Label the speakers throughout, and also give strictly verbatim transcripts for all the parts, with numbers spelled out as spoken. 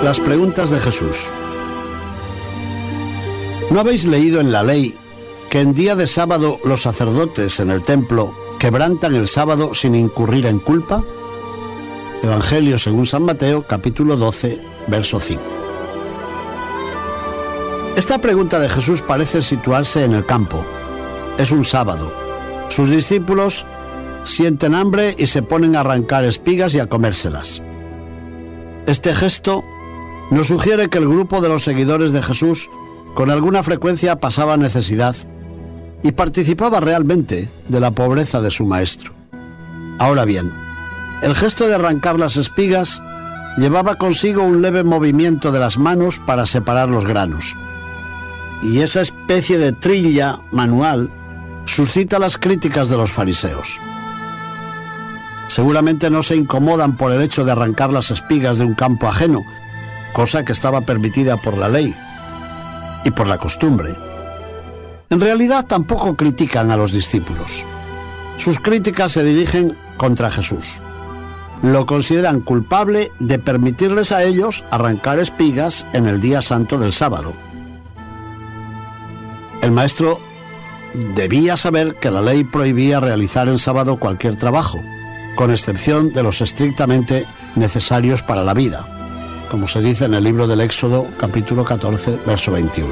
Speaker 1: Las preguntas de Jesús. ¿No habéis leído en la ley que en día de sábado los sacerdotes en el templo quebrantan el sábado sin incurrir en culpa? Evangelio según San Mateo, capítulo doce, verso cinco. Esta pregunta de Jesús parece situarse en el campo. Es un sábado. Sus discípulos sienten hambre y se ponen a arrancar espigas y a comérselas. Este gesto nos sugiere que el grupo de los seguidores de Jesús con alguna frecuencia pasaba necesidad y participaba realmente de la pobreza de su maestro. Ahora bien, el gesto de arrancar las espigas llevaba consigo un leve movimiento de las manos para separar los granos. Y esa especie de trilla manual suscita las críticas de los fariseos. Seguramente no se incomodan por el hecho de arrancar las espigas de un campo ajeno, cosa que estaba permitida por la ley y por la costumbre. En realidad tampoco critican a los discípulos. Sus críticas se dirigen contra Jesús. Lo consideran culpable de permitirles a ellos arrancar espigas en el día santo del sábado. El maestro debía saber que la ley prohibía realizar en sábado cualquier trabajo, con excepción de los estrictamente necesarios para la vida, como se dice en el libro del Éxodo, capítulo catorce, verso veintiuno.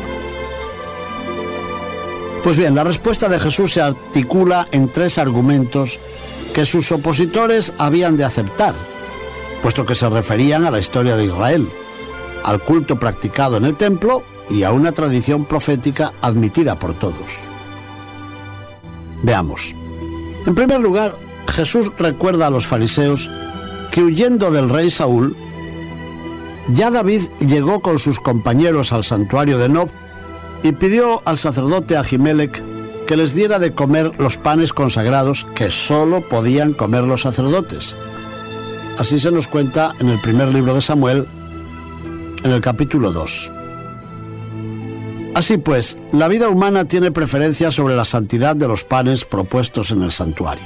Speaker 1: Pues bien, la respuesta de Jesús se articula en tres argumentos que sus opositores habían de aceptar, puesto que se referían a la historia de Israel, al culto practicado en el templo y a una tradición profética admitida por todos. Veamos. En primer lugar, Jesús recuerda a los fariseos que huyendo del rey Saúl, ya David llegó con sus compañeros al santuario de Nob y pidió al sacerdote Ahimelech que les diera de comer los panes consagrados que solo podían comer los sacerdotes. Así se nos cuenta en el primer libro de Samuel, en el capítulo dos. Así pues, la vida humana tiene preferencia sobre la santidad de los panes propuestos en el santuario.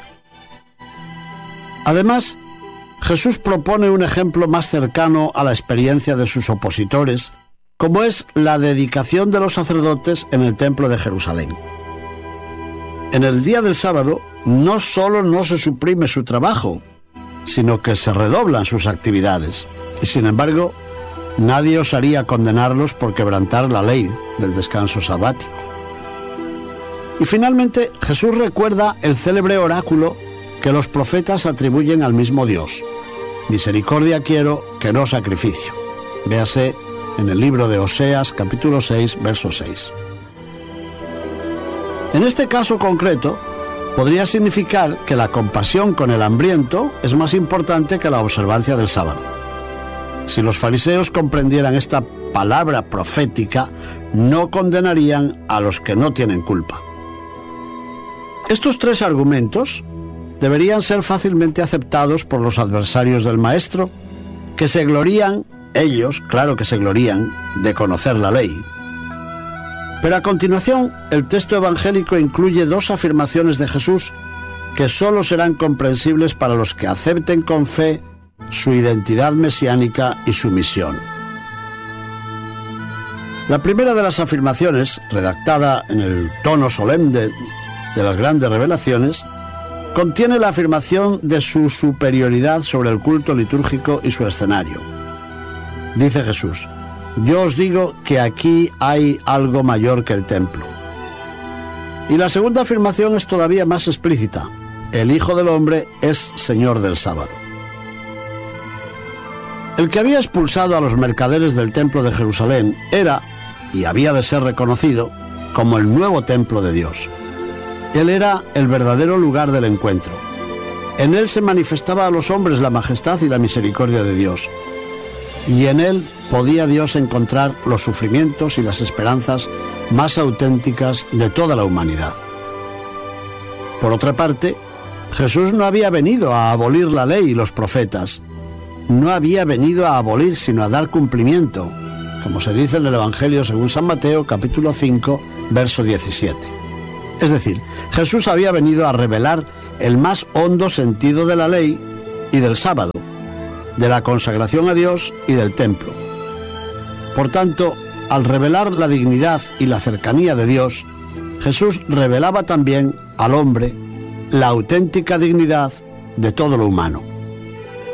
Speaker 1: Además, Jesús propone un ejemplo más cercano a la experiencia de sus opositores, como es la dedicación de los sacerdotes en el templo de Jerusalén. En el día del sábado, no solo no se suprime su trabajo, sino que se redoblan sus actividades. Y sin embargo, nadie osaría condenarlos por quebrantar la ley del descanso sabático. Y finalmente, Jesús recuerda el célebre oráculo que los profetas atribuyen al mismo Dios. Misericordia quiero, que no sacrificio. Véase en el libro de Oseas, capítulo seis, verso seis. En este caso concreto, podría significar que la compasión con el hambriento es más importante que la observancia del sábado. Si los fariseos comprendieran esta palabra profética, no condenarían a los que no tienen culpa. Estos tres argumentos deberían ser fácilmente aceptados por los adversarios del Maestro, que se glorían, ellos, claro que se glorían, de conocer la ley. Pero a continuación, el texto evangélico incluye dos afirmaciones de Jesús que solo serán comprensibles para los que acepten con fe su identidad mesiánica y su misión. La primera de las afirmaciones, redactada en el tono solemne de las grandes revelaciones, contiene la afirmación de su superioridad sobre el culto litúrgico y su escenario. Dice Jesús: yo os digo que aquí hay algo mayor que el templo. Y la segunda afirmación es todavía más explícita: el Hijo del Hombre es Señor del sábado. El que había expulsado a los mercaderes del templo de Jerusalén era, y había de ser reconocido, como el nuevo templo de Dios. Él era el verdadero lugar del encuentro. En él se manifestaba a los hombres la majestad y la misericordia de Dios. Y en él podía Dios encontrar los sufrimientos y las esperanzas más auténticas de toda la humanidad. Por otra parte, Jesús no había venido a abolir la ley y los profetas. No había venido a abolir, sino a dar cumplimiento, como se dice en el Evangelio según San Mateo, capítulo cinco, verso diecisiete. Es decir, Jesús había venido a revelar el más hondo sentido de la ley y del sábado, de la consagración a Dios y del templo, Por tanto, al revelar la dignidad y la cercanía de Dios, Jesús revelaba también al hombre la auténtica dignidad de todo lo humano.